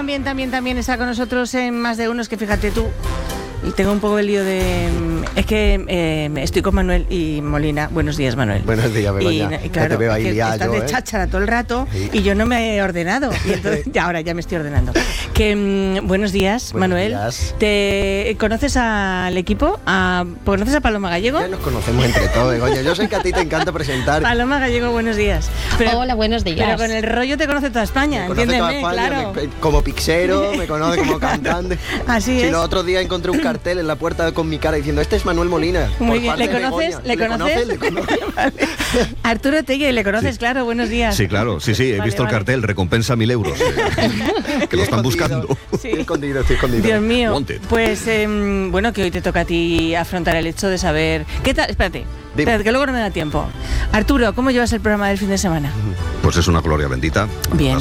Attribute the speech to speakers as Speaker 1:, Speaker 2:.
Speaker 1: también está con nosotros en Más de Uno. Es que fíjate tú, y tengo un poco el lío de... Es que estoy con Manuel y Molina. Buenos días, Manuel.
Speaker 2: Buenos días, Begoña.
Speaker 1: Y claro,
Speaker 2: ya te veo ahí liado,
Speaker 1: estás de cháchara todo el rato, sí. Y yo no me he ordenado. Y entonces, ahora ya me estoy ordenando. Buenos días, Manuel.
Speaker 2: Días.
Speaker 1: ¿Te conoces al equipo? ¿Conoces a Paloma Gallego?
Speaker 2: Ya nos conocemos entre todos, Begoña. Yo sé que a ti te encanta presentar.
Speaker 1: Paloma Gallego, buenos días.
Speaker 3: Hola, buenos días.
Speaker 1: Pero con el rollo te conoce toda España, entiéndeme,
Speaker 2: toda España,
Speaker 1: claro.
Speaker 2: Como pixero, me conoce como cantante.
Speaker 1: Así es.
Speaker 2: Si los otros días encontré un cartel en la puerta con mi cara diciendo, este es Manuel Molina.
Speaker 1: Muy bien. ¿Le conoces?
Speaker 2: ¿Le conoces?
Speaker 1: Vale. Arturo Tegui, ¿le conoces? Sí. Claro, buenos días.
Speaker 4: Sí, claro, sí, he visto el cartel, recompensa 1.000 euros. Que lo están buscando.
Speaker 1: Sí.
Speaker 2: Estoy escondido.
Speaker 1: Dios mío.
Speaker 4: Wanted.
Speaker 1: Pues, bueno, que hoy te toca a ti afrontar el hecho de saber... ¿Qué tal? Espérate, que luego no me da tiempo. Arturo, ¿cómo llevas el programa del fin de semana?
Speaker 4: Pues es una gloria bendita.
Speaker 1: Bien.